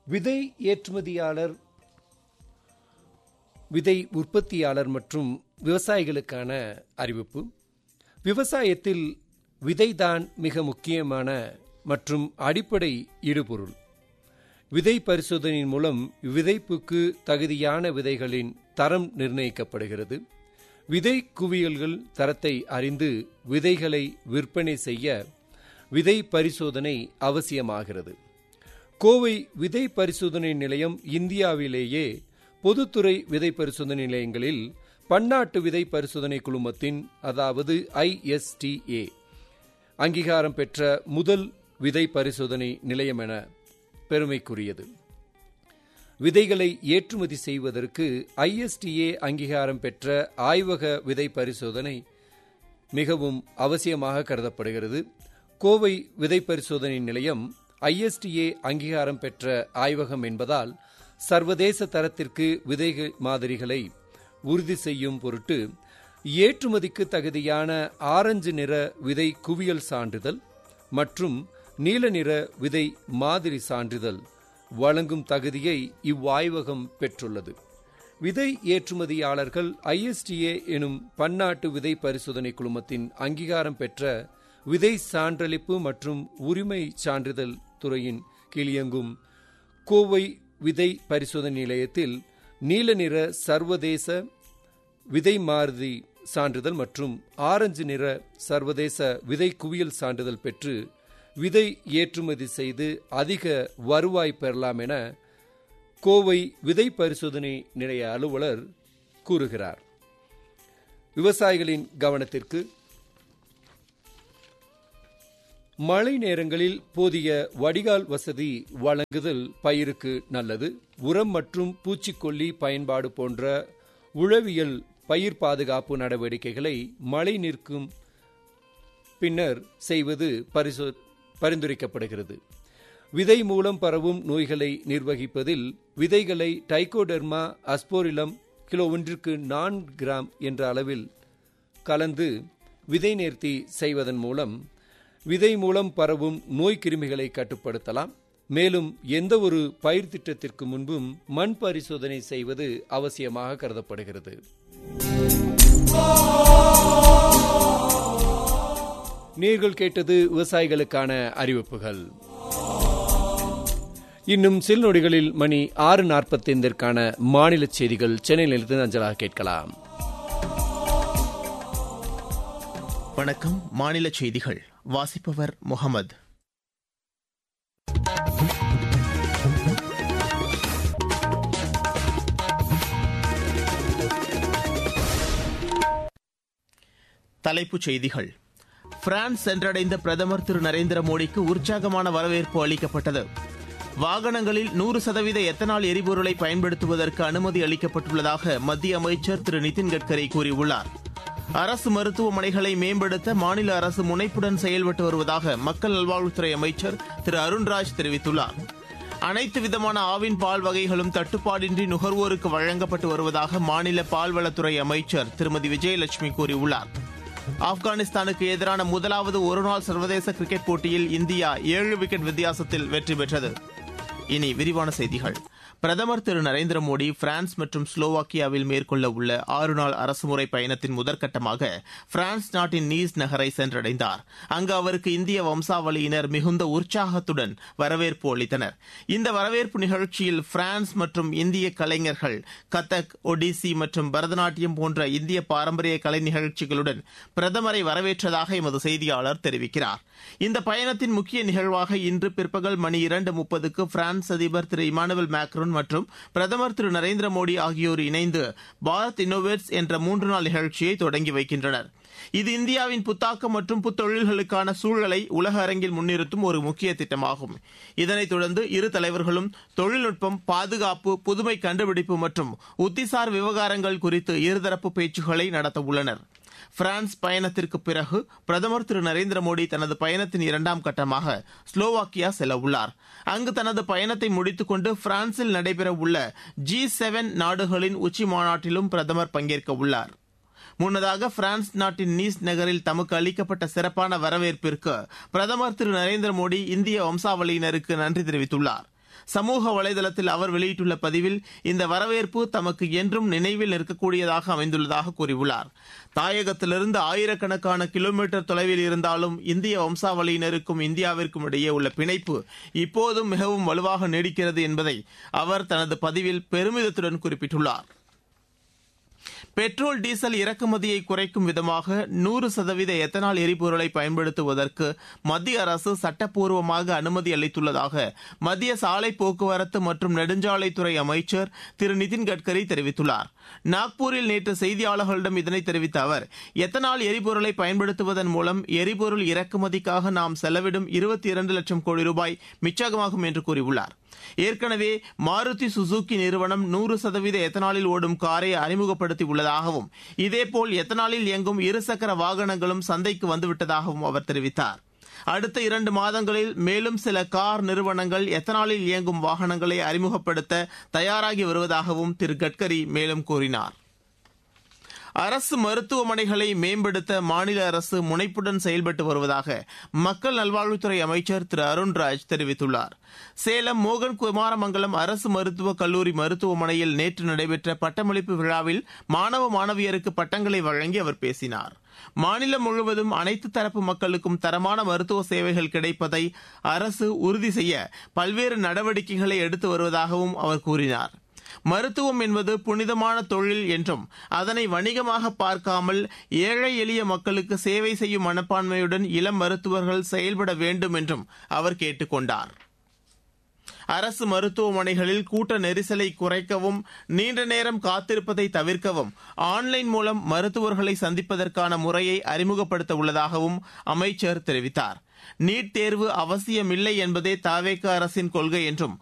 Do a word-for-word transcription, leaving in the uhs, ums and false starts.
விதை ஏற்றுமதியாளர், விதை உற்பத்தியாளர் மற்றும் விவசாயிகளுக்கான அறிவிப்பு. விவசாயத்தில் விதைதான் மிக முக்கியமான மற்றும் அடிப்படை இடுபொருள். விதை பரிசோதனையின் மூலம் விதைப்புக்கு தகுதியான விதைகளின் தரம் நிர்ணயிக்கப்படுகிறது. விதை குவியல்கள் தரத்தை அறிந்து விதைகளை விற்பனை செய்ய விதை பரிசோதனை அவசியமாகிறது. கோவை விதை பரிசோதனை நிலையம் இந்தியாவிலேயே பொதுத்துறை விதை பரிசோதனை நிலையங்களில் பன்னாட்டு விதை பரிசோதனை குழுமத்தின், அதாவது ஐ எஸ் டி ஏ அங்கீகாரம் பெற்ற முதல் விதை பரிசோதனை நிலையம் என பெருமைக்குரியது. விதைகளை ஏற்றுமதி செய்வதற்கு ஐ எஸ் டி ஏ அங்கீகாரம் பெற்ற ஆய்வக விதை பரிசோதனை மிகவும் அவசியமாக கருதப்படுகிறது. கோவை விதை பரிசோதனை நிலையம் ஐ எஸ் டி ஏ அங்கீகாரம் பெற்ற ஆய்வகம் என்பதால் சர்வதேச தரத்திற்கு விதை மாதிரிகளை உறுதி செய்யும் பொருட்டு ஏற்றுமதிக்கு தகுதியான ஆரஞ்சு நிற விதை குவியல் சான்றிதழ் மற்றும் நீல நிற விதை மாதிரி சான்றிதழ் வழங்கும் தகுதியை இவ்வாய்வகம் பெற்றுள்ளது. விதை ஏற்றுமதியாளர்கள் ஐ எஸ் டி ஏ எனும் பன்னாட்டு விதை பரிசோதனை குழுமத்தின் அங்கீகாரம் பெற்ற விதை சான்றளிப்பு மற்றும் உரிமை சான்றிதழ் துறையின் கீழ் இயங்கும் கோவை விதை பரிசோதனை நிலையத்தில் நீல நிற சர்வதேச விதை மாதிரி சான்றிதழ் மற்றும் ஆரஞ்சு நிற சர்வதேச விதை குவியல் சான்றிதழ் பெற்று விதை ஏற்றுமதி செய்து அதிக வருவாய் பெறலாம் என கோவை விதை பரிசோதனை நிலைய அலுவலர் கூறுகிறார். விவசாயிகளின் கவனத்திற்கு, மழை நேரங்களில் போதிய வடிகால் வசதி வழங்குதல் பயிருக்கு நல்லது. உரம் மற்றும் பூச்சிக்கொல்லி பயன்பாடு போன்ற உழவியல் பயிர் பாதுகாப்பு நடவடிக்கைகளை மழை நிற்கும் பின்னர் செய்வது பரிசோ பரிந்துரைக்கப்படுகிறது. விதை மூலம் பரவும் நோய்களை நிர்வகிப்பதில் விதைகளை டைகோடெர்மா அஸ்போரிலம் கிலோ ஒன்றிற்கு நான்கு கிராம் என்ற அளவில் கலந்து விதை நேர்த்தி செய்வதன் மூலம் விதை மூலம் பரவும் நோய் கிருமிகளை கட்டுப்படுத்தலாம். மேலும் எந்த ஒரு பயிர் திட்டத்திற்கு முன்பும் மண் பரிசோதனை செய்வது அவசியமாக கருதப்படுகிறது. நீங்கள் கேட்டது விவசாயிகளுக்கான அறிவிப்புகள். இன்னும் சில நொடிகளில் மணி ஆறு நாற்பத்தி ஐந்திற்கான மாநில செய்திகள் சென்னையிலிருந்து அஞ்சலாக கேட்கலாம். வணக்கம். மாநில செய்திகள் வாசிப்பவர் முகமது. தலைப்புச் செய்திகள். பிரான்ஸ் சென்றடைந்த பிரதமர் திரு நரேந்திர மோடிக்கு உற்சாகமான வரவேற்பு அளிக்கப்பட்டது. வாகனங்களில் நூறு சதவீத எத்தனால் எரிபொருளை பயன்படுத்துவதற்கு அனுமதி அளிக்கப்பட்டுள்ளதாக மத்திய அமைச்சர் திரு நிதின் கட்கரி கூறியுள்ளார். அரசு மருத்துவமனைகளை மேம்படுத்த மாநில அரசு முனைப்புடன் செயல்பட்டு வருவதாக மக்கள் நல்வாழ்வுத்துறை அமைச்சர் திரு அருண்ராஜ் தெரிவித்துள்ளார். அனைத்து விதமான ஆவின் பால் வகைகளும் தட்டுப்பாடின்றி நுகர்வோருக்கு வழங்கப்பட்டு வருவதாக மாநில பால்வளத்துறை அமைச்சர் திருமதி விஜயலட்சுமி கூறியுள்ளார். ஆப்கானிஸ்தானுக்கு எதிரான முதலாவது ஒருநாள் சர்வதேச கிரிக்கெட் போட்டியில் இந்தியா ஏழு விக்கெட் வித்தியாசத்தில் வெற்றி பெற்றது. இனி விரிவான செய்திகள். பிரதமர் திரு நரேந்திர மோடி பிரான்ஸ் மற்றும் ஸ்லோவாக்கியாவில் மேற்கொள்ள உள்ள ஆறு நாள் அரசுமுறை பயணத்தின் முதற்கட்டமாக பிரான்ஸ் நாட்டின் நீஸ் நகரை சென்றடைந்தார். அங்கு அவருக்கு இந்திய வம்சாவளியினர் மிகுந்த உற்சாகத்துடன் வரவேற்பு அளித்தனர். இந்த வரவேற்பு நிகழ்ச்சியில் பிரான்ஸ் மற்றும் இந்திய கலைஞர்கள் கதக், ஒடிசி மற்றும் பரதநாட்டியம் போன்ற இந்திய பாரம்பரிய கலை நிகழ்ச்சிகளுடன் பிரதமரை வரவேற்றதாக எமது செய்தியாளர் தெரிவிக்கிறார். இந்த பயணத்தின் முக்கிய நிகழ்வாக இன்று பிற்பகல் மணி இரண்டு முப்பதுக்கு பிரான்ஸ் அதிபர் திரு இமானுவேல் மேக்ரோன் மற்றும் பிரதமர் திரு நரேந்திர மோடி ஆகியோர் இணைந்து பாரத் இன்னோவேட்ஸ் என்ற மூன்று நாள் நிகழ்ச்சியை தொடங்கி வைக்கின்றனர். இது இந்தியாவின் புத்தாக்கம் மற்றும் புத்தொழில்களுக்கான சூழலை உலக அரங்கில் முன்னிறுத்தும் ஒரு முக்கிய திட்டமாகும். இதனைத் தொடர்ந்து இரு தலைவர்களும் தொழில்நுட்பம், பாதுகாப்பு, புதுமை கண்டுபிடிப்பு மற்றும் உத்திசார் விவகாரங்கள் குறித்து இருதரப்பு பேச்சுக்களை நடத்த உள்ளனர். பிரான்ஸ் பயணத்திற்கு பிறகு பிரதமர் திரு நரேந்திர மோடி தனது பயணத்தின் இரண்டாம் கட்டமாக ஸ்லோவாக்கியா செல்ல உள்ளார். அங்கு தனது பயணத்தை முடித்துக் கொண்டு பிரான்சில் நடைபெறவுள்ள ஜி செவன் நாடுகளின் உச்சி மாநாட்டிலும் பிரதமர் பங்கேற்க உள்ளார். முன்னதாக பிரான்ஸ் நாட்டின் நீஸ் நகரில் தமக்கு அளிக்கப்பட்ட சிறப்பான வரவேற்பிற்கு பிரதமர் திரு நரேந்திர மோடி இந்திய வம்சாவளியினருக்கு நன்றி தெரிவித்துள்ளார். சமூக வலைதளத்தில் அவர் வெளியிட்டுள்ள பதிவில் இந்த வரவேற்பு தமக்கு என்றும் நினைவில் நிற்கக்கூடியதாக அமைந்துள்ளதாக கூறியுள்ளார். தாயகத்திலிருந்து ஆயிரக்கணக்கான கிலோமீட்டர் தொலைவில் இருந்தாலும் இந்திய வம்சாவளியினருக்கும் இந்தியாவிற்கும் இடையே உள்ள பிணைப்பு இப்போதும் மிகவும் வலுவாக நீடிக்கிறது என்பதை அவர் தனது பதிவில் பெருமிதத்துடன் குறிப்பிட்டுள்ளார். பெட்ரோல் டீசல் இறக்குமதியை குறைக்கும் விதமாக நூறு சதவீத எத்தனால் எரிபொருளை பயன்படுத்துவதற்கு மத்திய அரசு சட்டப்பூர்வமாக அனுமதி அளித்துள்ளதாக மத்திய சாலை போக்குவரத்து மற்றும் நெடுஞ்சாலைத்துறை அமைச்சர் திரு நிதின் கட்கரி தெரிவித்துள்ளார். நாக்பூரில் நேற்று செய்தியாளர்களிடம் இதனை தெரிவித்த அவர், எத்தனால் எரிபொருளை பயன்படுத்துவதன் மூலம் எரிபொருள் இறக்குமதிக்காக நாம் செலவிடும் இருபத்தி இரண்டு லட்சம் கோடி ரூபாய் மிச்சமாகும் என்று கூறியுள்ளார். ஏற்கனவே மாருதி சுசுகி நிறுவனம் நூறு சதவீத எத்தனாலில் ஓடும் காரை அறிமுகப்படுத்தி உள்ளதாகவும் இதேபோல் எத்தனாலில் இயங்கும் இருசக்கர வாகனங்களும் சந்தைக்கு வந்துவிட்டதாகவும் அவர் தெரிவித்தார். அடுத்த இரண்டு மாதங்களில் மேலும் சில கார் நிறுவனங்கள் எத்தனாலில் இயங்கும் வாகனங்களை அறிமுகப்படுத்த தயாராகி வருவதாகவும் திரு கட்கரி மேலும் கூறினார். அரசு மருத்துவமனைகளை மேம்படுத்த மாநில அரசு முனைப்புடன் செயல்பட்டு வருவதாக மக்கள் நல்வாழ்வுத்துறை அமைச்சர் திரு அருண்ராஜ் தெரிவித்துள்ளார். சேலம் மோகன் குமாரமங்கலம் அரசு மருத்துவக் கல்லூரி மருத்துவமனையில் நேற்று நடைபெற்ற பட்டமளிப்பு விழாவில் மாணவ மாணவியருக்கு பட்டங்களை வழங்கி அவர் பேசினார். மாநிலம் முழுவதும் அனைத்து தரப்பு மக்களுக்கும் தரமான மருத்துவ சேவைகள் கிடைப்பதை அரசு உறுதி செய்ய பல்வேறு நடவடிக்கைகளை எடுத்து வருவதாகவும் அவர் கூறினார். மருத்துவம் என்பது புனிதமான தொழில் என்றும் அதனை வணிகமாக பார்க்காமல் ஏழை எளிய மக்களுக்கு சேவை செய்யும் மனப்பான்மையுடன் இளம் மருத்துவர்கள் செயல்பட வேண்டும் என்றும் அவர் கேட்டுக் கொண்டார். அரசு மருத்துவமனைகளில் கூட்ட நெரிசலை குறைக்கவும் நீண்ட நேரம் காத்திருப்பதை தவிர்க்கவும் ஆன்லைன் மூலம் மருத்துவர்களை சந்திப்பதற்கான முறையை அறிமுகப்படுத்த உள்ளதாகவும் அமைச்சர் தெரிவித்தார். நீட் தேர்வு அவசியமில்லை என்பதே தவேக அரசின் கொள்கை என்றும்